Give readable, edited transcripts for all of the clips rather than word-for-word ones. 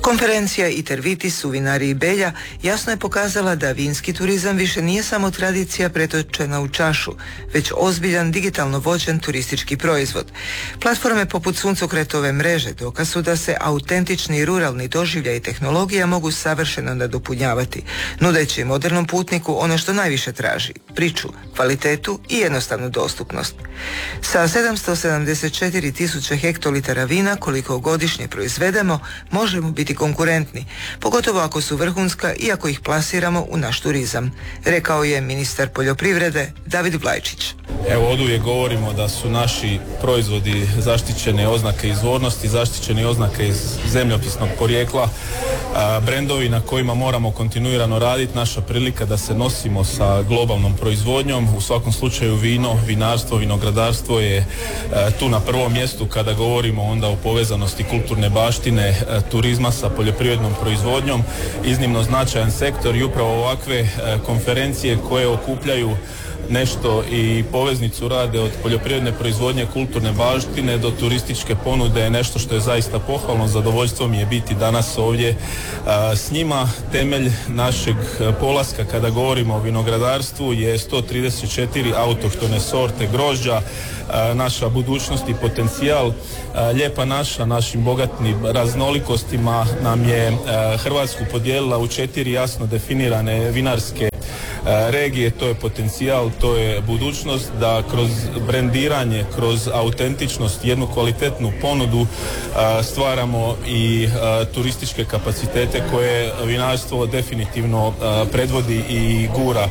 Konferencija Itervitis u vinariji Belja jasno je pokazala da vinski turizam više nije samo tradicija pretočena u čašu, već ozbiljan digitalno vođen turistički proizvod. Platforme poput suncokretove mreže dokaz su da se autentični ruralni doživljaj i tehnologija mogu savršeno nadopunjavati, nudeći modernom putniku ono što najviše traži, priču, kvalitetu i jednostavnu dostupnost. Sa 774 tisuće hektolitara vina koliko godišnje proizvedemo, možemo biti konkurentni, pogotovo ako su vrhunska i ako ih plasiramo u naš turizam, rekao je ministar poljoprivrede David Vlajčić. Evo, oduvijek govorimo da su naši proizvodi zaštićene oznake izvornosti, zaštićene oznake iz zemljopisnog porijekla, brendovi na kojima moramo kontinuirano raditi. Naša prilika da se nosimo sa globalnom proizvodnjom. U svakom slučaju vino, vinarstvo, vinogradarstvo je tu na prvom mjestu kada govorimo onda o povezanosti kulturne baštine, turizma sa poljoprivrednom proizvodnjom. Iznimno značajan sektor i upravo ovakve konferencije koje okupljaju nešto i poveznicu rade od poljoprivredne proizvodnje, kulturne baštine do turističke ponude je nešto što je zaista pohvalno. Zadovoljstvo mi je biti danas ovdje s njima. Temelj našeg polaska kada govorimo o vinogradarstvu je 134 autohtone sorte grožđa, naša budućnost i potencijal. Lijepa naša, našim bogatim raznolikostima nam je Hrvatsku podijelila u 4 jasno definirane vinarske regije. To je potencijal, to je budućnost, da kroz brendiranje, kroz autentičnost, jednu kvalitetnu ponudu stvaramo i turističke kapacitete koje vinarstvo definitivno predvodi i gura.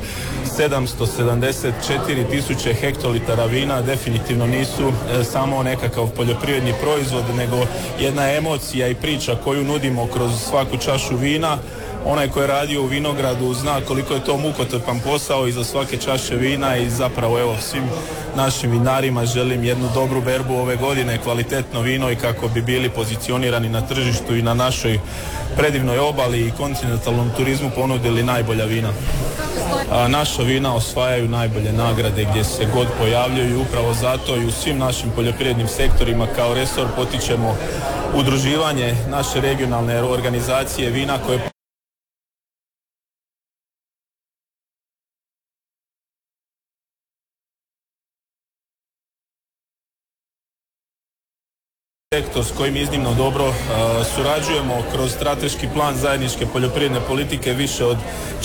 774 tisuće hektolitara vina definitivno nisu samo nekakav poljoprivredni proizvod, nego jedna emocija i priča koju nudimo kroz svaku čašu vina. Onaj koji je radio u vinogradu zna koliko je to mukotrpan posao iza svake čaše vina i zapravo evo svim našim vinarima želim jednu dobru berbu ove godine, kvalitetno vino i kako bi bili pozicionirani na tržištu i na našoj predivnoj obali i kontinentalnom turizmu ponudili najbolja vina. Naša vina osvajaju najbolje nagrade gdje se god pojavljaju i upravo zato i u svim našim poljoprivrednim sektorima kao resor potičemo udruživanje naše regionalne organizacije vina koje sektor s kojim iznimno dobro surađujemo kroz strateški plan zajedničke poljoprivredne politike. Više od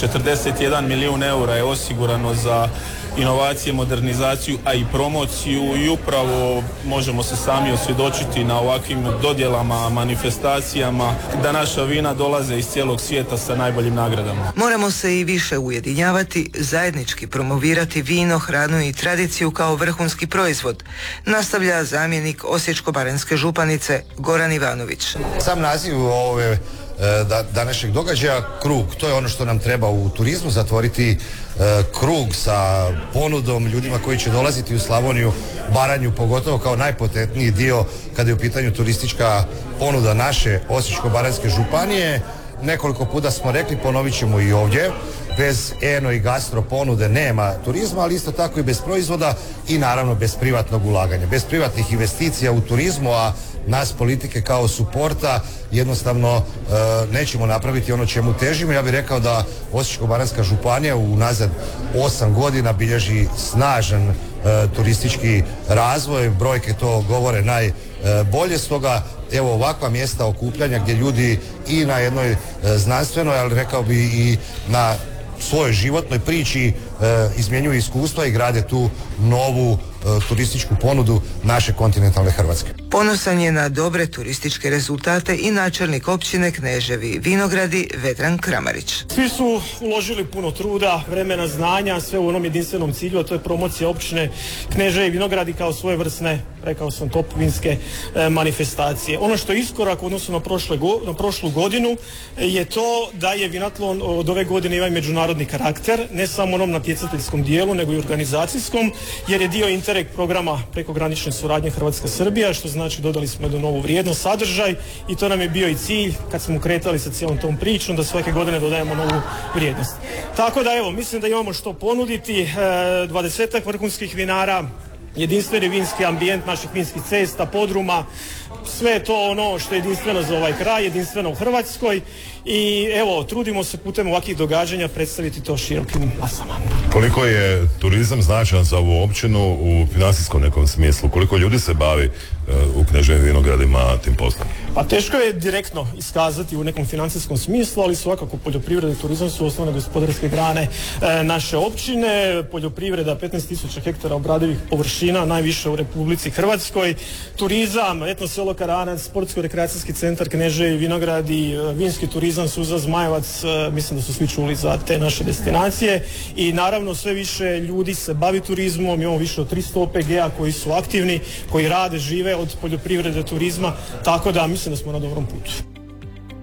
41 milijun eura je osigurano za inovacije, modernizaciju, a i promociju i upravo možemo se sami osvjedočiti na ovakvim dodjelama, manifestacijama da naša vina dolaze iz cijelog svijeta sa najboljim nagradama. Moramo se i više ujedinjavati, zajednički promovirati vino, hranu i tradiciju kao vrhunski proizvod, nastavlja zamjenik Osječko-baranjske županice Goran Ivanović. Sam naziv ove današnjeg događaja, krug, to je ono što nam treba u turizmu, zatvoriti krug sa ponudom ljudima koji će dolaziti u Slavoniju, Baranju, pogotovo kao najpotentniji dio kada je u pitanju turistička ponuda naše Osječko-baranjske županije. Nekoliko puta smo rekli, ponovit ćemo i ovdje, bez eno i gastro ponude nema turizma, ali isto tako i bez proizvoda i naravno bez privatnog ulaganja, bez privatnih investicija u turizmu, a nas politike kao suporta jednostavno nećemo napraviti ono čemu težimo. Ja bih rekao da Osječko-baranjska županija unazad 8 godina bilježi snažan turistički razvoj, brojke to govore najbolje, stoga evo ovakva mjesta okupljanja gdje ljudi i na jednoj znanstvenoj, ali rekao bi i na svojoj životnoj priči izmjenjuju iskustva i grade tu novu turističku ponudu naše kontinentalne Hrvatske. Ponosan je na dobre turističke rezultate i načelnik općine Kneževi Vinogradi Vedran Kramarić. Svi su uložili puno truda, vremena, znanja, sve u onom jedinstvenom cilju, a to je promocija općine Kneževi Vinogradi kao svojevrsne, rekao sam, top vinske manifestacije. Ono što je iskorak u odnosu na prošlu godinu je to da je Vinatlon od ove godine ima i međunarodni karakter, ne samo onom natjecateljskom dijelu, nego i organizacijskom, jer je dio Interreg programa prekogranične suradnje Hrvatska-Srbija, što znači dodali smo jednu novu vrijednost, sadržaj, i to nam je bio i cilj kad smo kretali sa cijelom tom pričom, da svake godine dodajemo novu vrijednost. Tako da evo, mislim da imamo što ponuditi, 20-ak vrhunskih vinara, jedinstveni vinski ambijent naših vinskih cesta, podruma, sve je to ono što je jedinstveno za ovaj kraj, jedinstveno u Hrvatskoj i evo, trudimo se putem ovakvih događanja predstaviti to širokim masama. Koliko je turizam značajan za ovu općinu u financijskom nekom smislu? Koliko ljudi se bavi u Kneževim Vinogradima tim poslom? Pa teško je direktno iskazati u nekom financijskom smislu, ali svakako poljoprivreda i turizam su osnovne gospodarske grane naše općine. Poljoprivreda 15.000 hektara obradivih površina, najviše u Republici Hrvatskoj. Turizam, etno selo Karanac, sportsko-rekreacijski centar Kneževi Vinogradi, vinski turizam Suza Zmajevac, mislim da su svi čuli za te naše destinacije i naravno sve više ljudi se bavi turizmom, imamo više od 300 OPG-a koji su aktivni, koji rade, žive od poljoprivrede, turizma, tako da mislim da smo na dobrom putu.